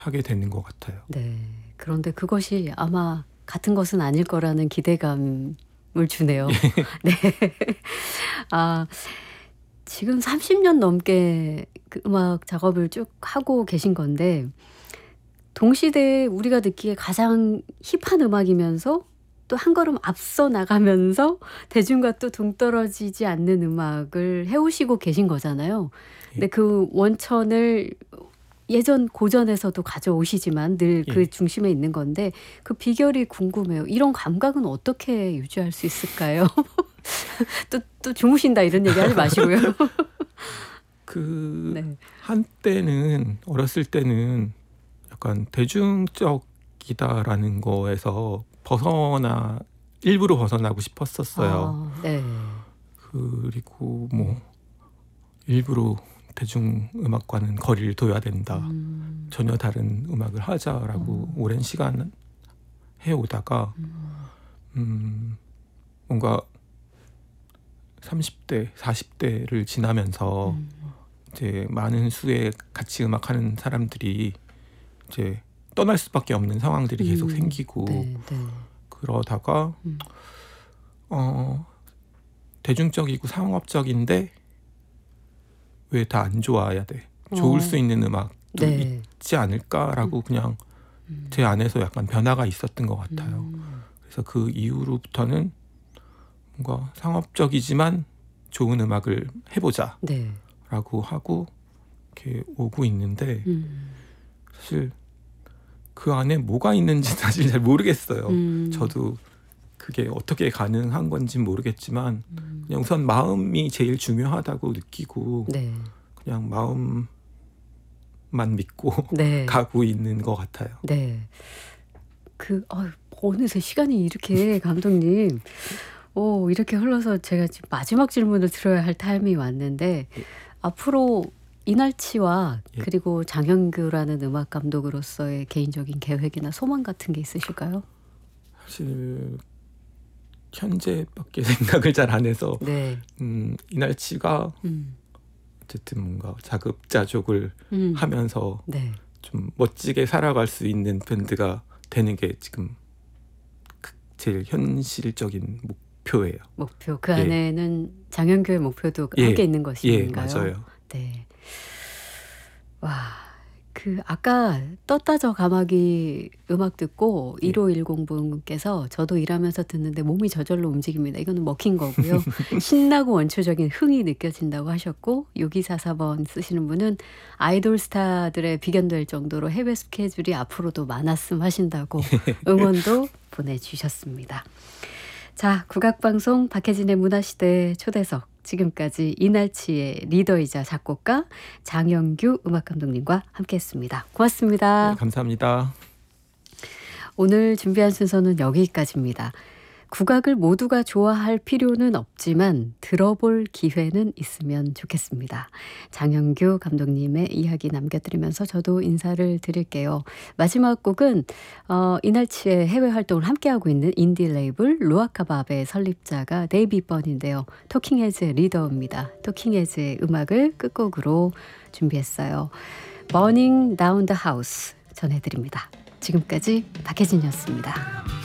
하게 되는 것 같아요. 네. 그런데 그것이 아마 같은 것은 아닐 거라는 기대감을 주네요. 네. 아 지금 30년 넘게 그 음악 작업을 쭉 하고 계신 건데 동시대에 우리가 듣기에 가장 힙한 음악이면서 또 한 걸음 앞서 나가면서 대중과 또 동떨어지지 않는 음악을 해 오시고 계신 거잖아요. 근데 예. 그 원천을 예전 고전에서도 가져오시지만 늘 그 예. 중심에 있는 건데 그 비결이 궁금해요. 이런 감각은 어떻게 유지할 수 있을까요? 또 주무신다 이런 얘기 하지 마시고요. 그 네. 한때는 어렸을 때는 약간 대중적이다라는 거에서 일부러 벗어나고 싶었었어요. 아 네. 그리고 뭐 일부러 대중음악과는 거리를 둬야 된다. 전혀 다른 음악을 하자라고 오랜 시간 해오다가 뭔가 30대, 40대를 지나면서 이제 많은 수의 같이 음악하는 사람들이 이제 떠날 수밖에 없는 상황들이 계속 생기고 네 네. 그러다가 대중적이고 상업적인데 왜 다 안 좋아야 돼? 좋을 수 있는 음악도 네. 있지 않을까라고 그냥 제 안에서 약간 변화가 있었던 것 같아요. 그래서 그 이후로부터는 뭔가 상업적이지만 좋은 음악을 해보자라고 네. 하고 이렇게 오고 있는데 음. 사실 그 안에 뭐가 있는지 사실 잘 모르겠어요. 저도 그게 어떻게 가능한 건지 모르겠지만 그냥 우선 마음이 제일 중요하다고 느끼고 네. 그냥 마음만 믿고 네. 가고 있는 것 같아요. 네. 어느새 시간이 이렇게 감독님 이렇게 흘러서 제가 지금 마지막 질문을 드려야 할 타임이 왔는데 앞으로 이날치와 예. 그리고 장현규라는 음악 감독으로서의 개인적인 계획이나 소망 같은 게 있으실까요? 사실 현재밖에 생각을 잘 안 해서 네. 이날치가 어쨌든 뭔가 자급자족을 하면서 네. 좀 멋지게 살아갈 수 있는 밴드가 되는 게 지금 제일 현실적인 목표예요. 목표. 그 예. 안에는 장현규의 목표도 예. 함께 있는 예, 것인가요? 맞아요. 네. 와. 아까 떴다 저 가마귀 음악 듣고 예. 1510 분께서 저도 일하면서 듣는데 몸이 저절로 움직입니다. 이거는 먹힌 거고요. 신나고 원초적인 흥이 느껴진다고 하셨고 6244번 쓰시는 분은 아이돌 스타들의 비견될 정도로 해외 스케줄이 앞으로도 많았음 하신다고 응원도 보내주셨습니다. 자, 국악방송 박혜진의 문화시대 초대석. 지금까지 이날치의 리더이자 작곡가 장현규 음악감독님과 함께했습니다. 고맙습니다. 네, 감사합니다. 오늘 준비한 순서는 여기까지입니다. 국악을 모두가 좋아할 필요는 없지만 들어볼 기회는 있으면 좋겠습니다. 장현규 감독님의 이야기 남겨드리면서 저도 인사를 드릴게요. 마지막 곡은 이날치의 해외 활동을 함께하고 있는 인디 레이블 루아카밥의 설립자가 데이비 번인데요. 토킹헤즈의 리더입니다. 토킹헤즈의 음악을 끝곡으로 준비했어요. Burning Down the House 전해드립니다. 지금까지 박혜진이었습니다.